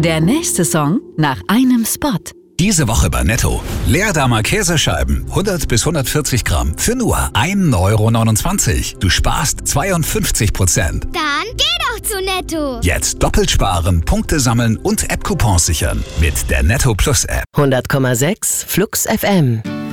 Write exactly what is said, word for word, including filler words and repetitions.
Der nächste Song nach einem Spot. Diese Woche bei Netto. Leerdamer Käsescheiben, hundert bis hundertvierzig Gramm, für nur ein Euro neunundzwanzig. Du sparst zweiundfünfzig Prozent. Dann geh doch zu Netto. Jetzt doppelt sparen, Punkte sammeln und App-Coupons sichern mit der Netto Plus App. hundert Komma sechs Flux F M.